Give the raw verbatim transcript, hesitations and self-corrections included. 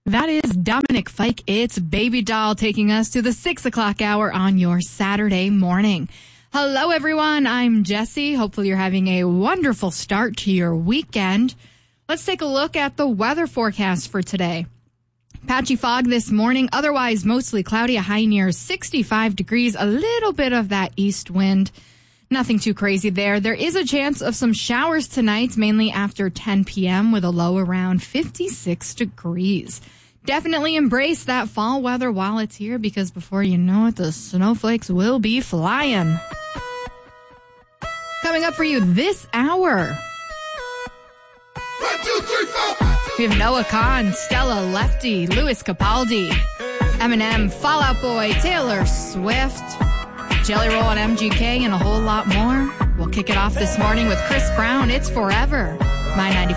That is Dominic Fike. It's Baby Doll taking us to the six o'clock hour on your Saturday morning. Hello, everyone. I'm Jessie. Hopefully you're having a wonderful start to your weekend. Let's take a look at the weather forecast for today. Patchy fog this morning, otherwise mostly cloudy, a high near sixty-five degrees, a little bit of that east wind. Nothing too crazy there. There is a chance of some showers tonight, mainly after ten p.m. with a low around fifty-six degrees. Definitely embrace that fall weather while it's here, because before you know it, the snowflakes will be flying. Coming up for you this hour, One, two, three, four. we have Noah Khan, Stella Lefty, Louis Capaldi, Eminem, Fall Out Boy, Taylor Swift, Jelly Roll and M G K, and a whole lot more. We'll kick it off this morning with Chris Brown. It's Forever. My ninety.